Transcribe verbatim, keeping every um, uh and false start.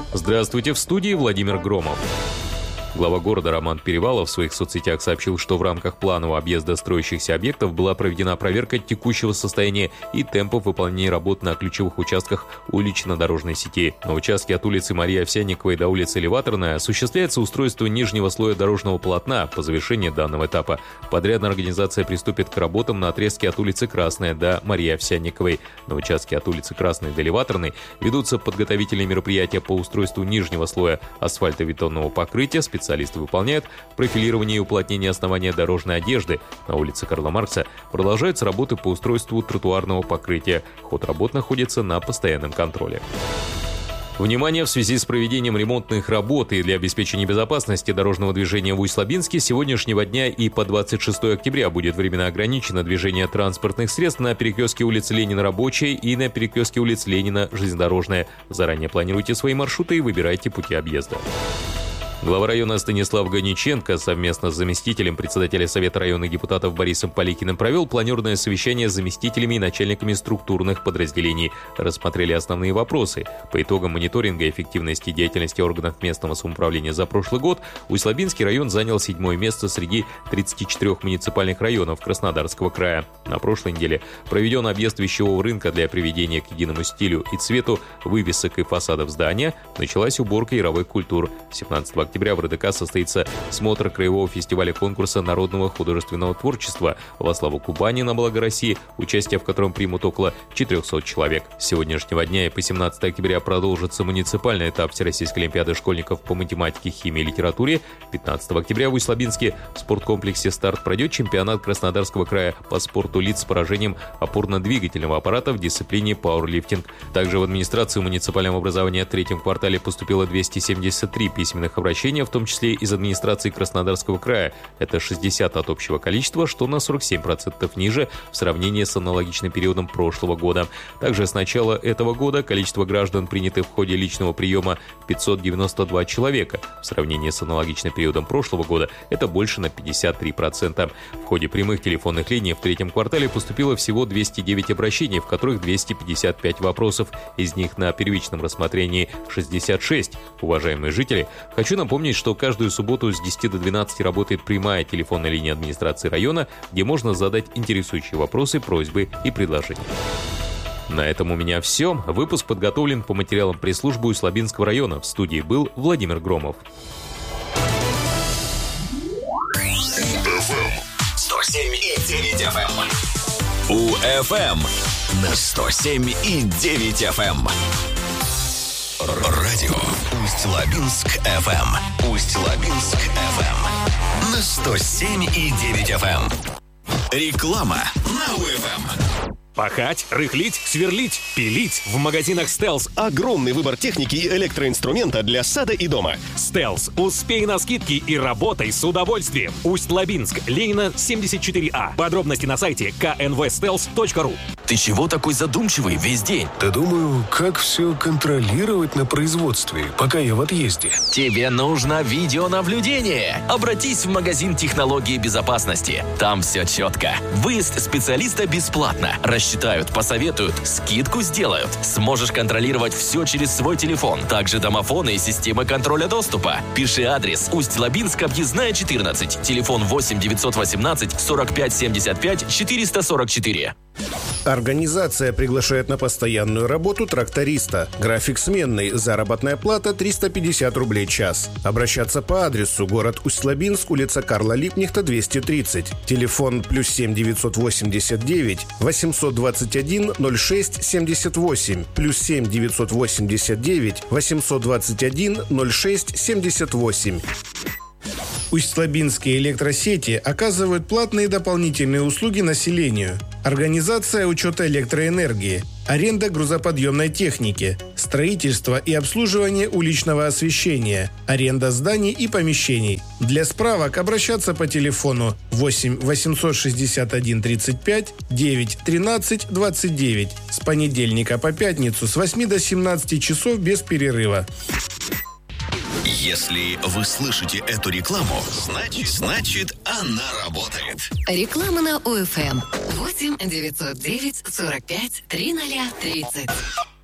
Здравствуйте, в студии Владимир Громов. Глава города Роман Перевалов в своих соцсетях сообщил, что в рамках планового объезда строящихся объектов была проведена проверка текущего состояния и темпов выполнения работ на ключевых участках улично-дорожной сети. На участке от улицы Марии Овсянниковой до улицы Элеваторная осуществляется устройство нижнего слоя дорожного полотна. По завершении данного этапа подрядная организация приступит к работам на отрезке от улицы Красная до Марии Овсянниковой. На участке от улицы Красной до Элеваторной ведутся подготовительные мероприятия по устройству нижнего слоя асфальтобетонного покрытия. Специалисты выполняют профилирование и уплотнение основания дорожной одежды. На улице Карла Маркса продолжаются работы по устройству тротуарного покрытия. Ход работ находится на постоянном контроле. Внимание! В связи с проведением ремонтных работ и для обеспечения безопасности дорожного движения в Усть-Лабинске с сегодняшнего дня и по двадцать шестого октября будет временно ограничено движение транспортных средств на перекрестке улицы Ленина Рабочая и на перекрестке улицы Ленина Железнодорожная. Заранее планируйте свои маршруты и выбирайте пути объезда. Глава района Станислав Ганиченко совместно с заместителем председателя Совета районных депутатов Борисом Поликиным провел планерное совещание с заместителями и начальниками структурных подразделений. Рассмотрели основные вопросы. По итогам мониторинга эффективности деятельности органов местного самоуправления за прошлый год Усть-Лабинский район занял седьмое место среди тридцати четырёх муниципальных районов Краснодарского края. На прошлой неделе проведен объезд вещевого рынка для приведения к единому стилю и цвету вывесок и фасадов здания. Началась уборка яровых культур. семнадцатого октября в РДК состоится смотр краевого фестиваля конкурса народного художественного творчества «Во славу Кубани на благо России», участие в котором примут около четырехсот человек. С сегодняшнего дня и по семнадцатого октября продолжится муниципальный этап Всероссийской олимпиады школьников по математике, химии и литературе. пятнадцатого октября в Усть-Лабинске в спорткомплексе «Старт» пройдет чемпионат Краснодарского края по спорту лиц с поражением опорно-двигательного аппарата в дисциплине пауэрлифтинг. Также в администрацию муниципального образования в третьем квартале поступило двести семьдесят три письменных обращений, в том числе из администрации Краснодарского края. Это шестьдесят от общего количества, что на сорок семь процентов ниже в сравнении с аналогичным периодом прошлого года. Также с начала этого года количество граждан, принятых в ходе личного приема, пятьсот девяносто два человека. В сравнении с аналогичным периодом прошлого года это больше на пятьдесят три процента. В ходе прямых телефонных линий в третьем квартале поступило всего двести девять обращений, в которых двести пятьдесят пять вопросов. Из них на первичном рассмотрении шестьдесят шесть. Уважаемые жители, хочу напомнить, что каждую субботу с десяти до двенадцати работает прямая телефонная линия администрации района, где можно задать интересующие вопросы, просьбы и предложения. На этом у меня все. Выпуск подготовлен по материалам пресс-службы Усть-Лабинского района. В студии был Владимир Громов. сто семь и девять эф эм. УФМ на сто семь и девять эф эм. Радио Усть-Лабинск эф эм. Усть-Лабинск эф эм на сто семь и девять эф эм. Реклама на УФМ. Пахать, рыхлить, сверлить, пилить. В магазинах «Стелс» огромный выбор техники и электроинструмента для сада и дома. «Стелс». Успей на скидки и работай с удовольствием. Усть-Лабинск, Ленина, семьдесят четыре а. Подробности на сайте ка эн вэ стелс точка ру. Ты чего такой задумчивый весь день? Да думаю, как все контролировать на производстве, пока я в отъезде. Тебе нужно видеонаблюдение. Обратись в магазин технологии безопасности. Там все четко. Выезд специалиста бесплатно. Рассчитают, посоветуют, скидку сделают. Сможешь контролировать все через свой телефон. Также домофоны и системы контроля доступа. Пиши адрес: Усть-Лабинск, объездная четырнадцать. Телефон восемь девятьсот восемнадцать сорок пять семьдесят пять четыреста сорок четыре. Организация приглашает на постоянную работу тракториста. График сменный. Заработная плата триста пятьдесят рублей час. Обращаться по адресу: город Усть-Лабинск, улица Карла Липкнехта, двести тридцать. Телефон плюс семь девятьсот восемьдесят девять восемьсот двадцать один ноль шесть семьдесят восемь. Плюс семь девятьсот восемьдесят девять восемьсот двадцать один ноль шесть семьдесят восемь. Усть-Лабинские электросети оказывают платные дополнительные услуги населению. Организация учета электроэнергии, аренда грузоподъемной техники, строительство и обслуживание уличного освещения, аренда зданий и помещений. Для справок обращаться по телефону восемь восемьсот шестьдесят один тридцать пять девять тринадцать двадцать девять с понедельника по пятницу с восьми до семнадцати часов без перерыва. Если вы слышите эту рекламу, значит, значит она работает. Реклама на ОФМ. восемь девятьсот девять сорок пять тридцать тридцать.